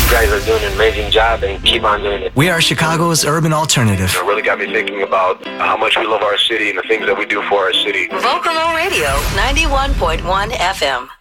guys are doing an amazing job and keep on doing it. We are Chicago's urban alternative. It really got me thinking about how much we love our city and the things that we do for our city. Vocalo Radio, 91.1 FM.